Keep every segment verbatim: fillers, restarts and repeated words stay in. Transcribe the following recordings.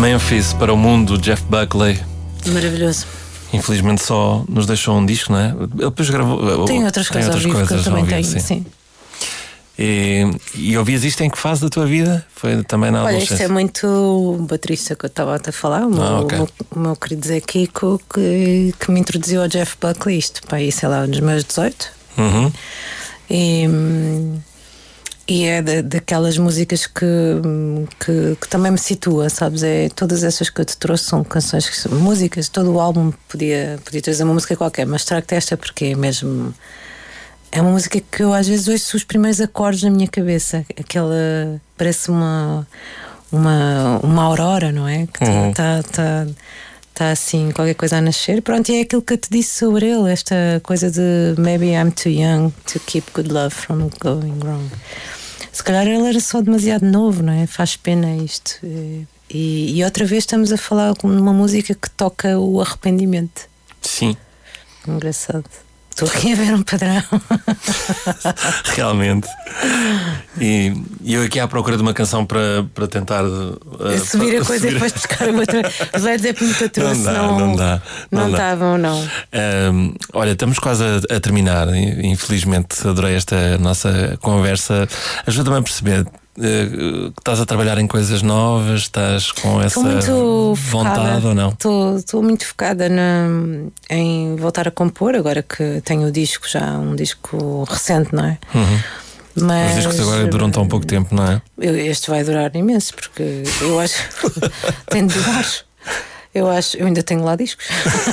Memphis para o mundo, Jeff Buckley. Maravilhoso. Infelizmente só nos deixou um disco, não é? Ele depois gravou. Tem outras tem coisas outras ao vivo coisas que eu também ao vivo, tenho, sim. sim. E, e ouvias isto em que fase da tua vida? Foi também na Olha, adolescência? isto é muito o baterista que eu estava a falar, o meu, Ah, okay. o meu, o meu querido Zé Kiko, que, que me introduziu ao Jeff Buckley, isto, pá, aí, sei lá, nos meus dezoito. Uhum. E, e é da, daquelas músicas que, que, que também me situa, sabes? É, todas essas que eu te trouxe são canções, que são músicas, todo o álbum podia, podia trazer uma música qualquer, mas trago-te esta porque é mesmo. É uma música que eu às vezes ouço os primeiros acordes na minha cabeça. Aquela. Parece uma. Uma, uma aurora, não é? Que está uhum. tá, tá, tá assim, qualquer coisa a nascer. Pronto, e é aquilo que eu te disse sobre ele. Esta coisa de maybe I'm too young to keep good love from going wrong. Se calhar ele era só demasiado novo, não é? Faz pena isto. E, e outra vez estamos a falar de uma música que toca o arrependimento. Sim. Engraçado. Estou aqui a ver um padrão. Realmente. E, e eu aqui à procura de uma canção para, para tentar uh, subir para, a coisa subir. E depois buscar outra. Vai dizer que nunca trouxe. Não dá, não, não dá. Não estavam, não. não. Um, olha, estamos quase a, a terminar. Infelizmente, adorei esta nossa conversa. Ajuda-me a perceber. Uh, que estás a trabalhar em coisas novas, estás com essa vontade focada, ou não? Estou muito focada na, em voltar a compor, agora que tenho o disco, já um disco recente, não é? Uhum. Mas os discos agora duram tão pouco tempo, não é? Este vai durar imenso, porque eu acho que tem de durar. Eu acho, eu ainda tenho lá discos.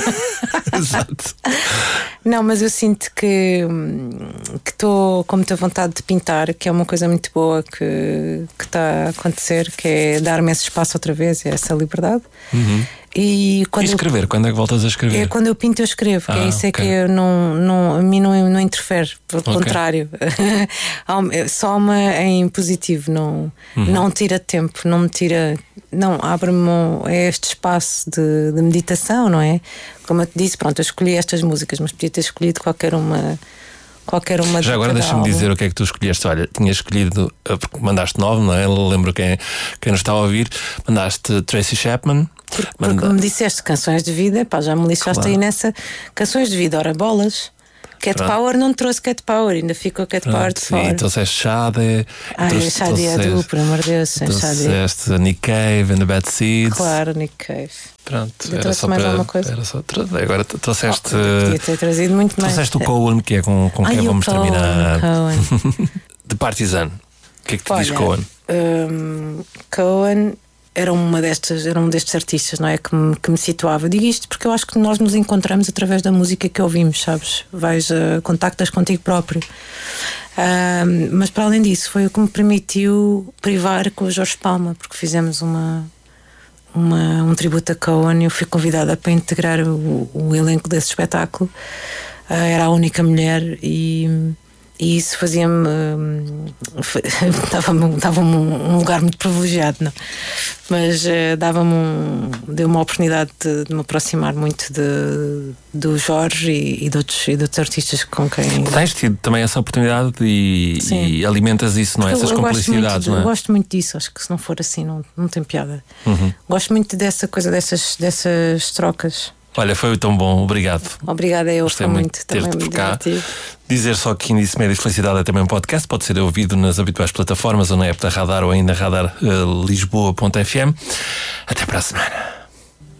Exato. Não, mas eu sinto que estou com muita vontade de pintar, que é uma coisa muito boa que está a acontecer, que é dar-me esse espaço outra vez, é essa liberdade. Uhum. E, quando e escrever, eu, quando é que voltas a escrever? É quando eu pinto, eu escrevo, ah, que é isso, okay. é que eu não, não, a mim não, não interfere, pelo okay. contrário, só-me em positivo, não, uhum. não tira tempo, não me tira, não, abre-me este espaço de, de meditação, não é? Como eu te disse, pronto, eu escolhi estas músicas, mas podia ter escolhido qualquer uma. Qualquer uma. Já agora deixa-me dizer o que é que tu escolheste. Olha, tinhas escolhido, porque mandaste nove, não é? Lembro quem, quem nos está a ouvir. Mandaste Tracy Chapman. Porque, porque Manda... me disseste canções de vida, pá, já me lixaste claro. Aí nessa. Canções de vida, ora bolas. Cat Pronto. Power não trouxe Cat Power, ainda ficou Cat Pronto, Power de fora. Sim, trouxeste Shade. Ah, trouxe, Shade é do, por amor de Deus. Trouxeste Nick Cave and the Bad Seeds. Claro, Nick Cave. Pronto, eu era só mais para, alguma coisa. Era só, agora trouxeste. Oh, podia ter trazido muito mais. Trouxeste o Cohen, que é com, com Ai, quem vamos Cohen, terminar. Cohen. The Partisan. O que é que te Olha, diz Cohen? Um, Cohen era uma destas, era um destes artistas, não é? Que me, que me situava. Eu digo isto porque eu acho que nós nos encontramos através da música que ouvimos, sabes? Vais, uh, contactas contigo próprio. Um, mas para além disso, foi o que me permitiu privar com o Jorge Palma, porque fizemos uma. Uma, um tributo a Cohen. Eu fui convidada para integrar o, o elenco desse espetáculo. Uh, era a única mulher e, e isso fazia-me um, dava-me, dava-me um lugar muito privilegiado, não? Mas uh, dava-me um, deu-me a oportunidade de, de me aproximar muito de, do Jorge e, e, de outros, e de outros artistas com quem. Tens tido também essa oportunidade e, e alimentas isso, não é? Essas eu, eu complicidades, de, não é? Eu gosto muito disso, acho que se não for assim não, não tem piada. Uhum. Gosto muito dessa coisa, dessas, dessas trocas. Olha, foi tão bom, obrigado. Obrigada, eu gostei foi muito muito de ter-te também por cá. Divertido. Dizer só que Índice Médio de Felicidade é também um podcast, pode ser ouvido nas habituais plataformas ou na app da Radar ou ainda radar uh, lisboa ponto f m. Até para a semana.